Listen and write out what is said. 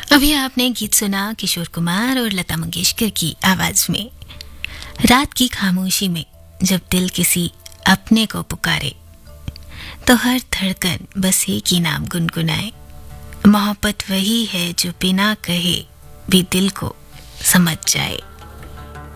अभी आपने गीत सुना किशोर कुमार और लता मंगेशकर की आवाज में। रात की खामोशी में जब दिल किसी अपने को पुकारे तो हर धड़कन बस एक ही नाम गुनगुनाए। मोहब्बत वही है जो बिना कहे भी दिल को समझ जाए।